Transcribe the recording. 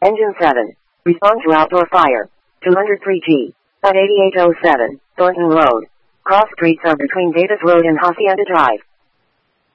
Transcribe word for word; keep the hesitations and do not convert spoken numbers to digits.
Engine seven. Respond to outdoor fire. two oh three G. At eighty-eight oh seven, Thornton Road. Cross streets are between Davis Road and Hacienda Drive.